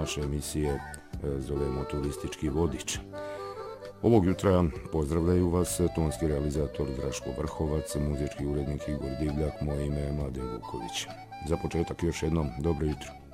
naše emisije zovemo Turistički vodič. Ovog jutra pozdravljaju vas tonski realizator Draško Vrhovac, muzički urednik Igor Divljak, moje ime je Mladen Vuković. Za početak još jednom dobro jutro.